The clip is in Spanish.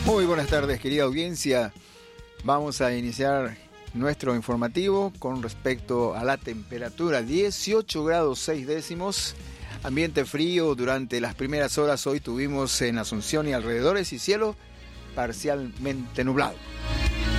Muy buenas tardes, querida audiencia. Vamos a iniciar nuestro informativo con respecto a la temperatura. 18 grados 6 décimos, ambiente frío durante las primeras horas. Hoy tuvimos en Asunción y alrededores y cielo parcialmente nublado.